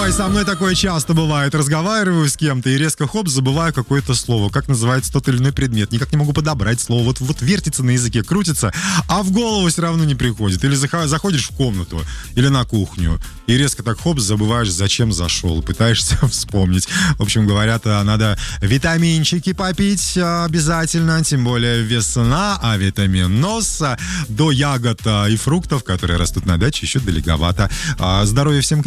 Ой, со мной такое часто бывает. Разговариваю с кем-то и резко хоп, забываю какое-то слово. Как называется тот или иной предмет. Никак не могу подобрать слово. Вот вертится на языке, крутится, а в голову все равно не приходит. Или заходишь в комнату, или на кухню, и резко так хоп, забываешь, зачем зашел. Пытаешься вспомнить. В общем, говорят, надо витаминчики попить обязательно. Тем более весна, а витаминоз до ягод и фруктов, которые растут на даче, еще далековато. Здоровья всем.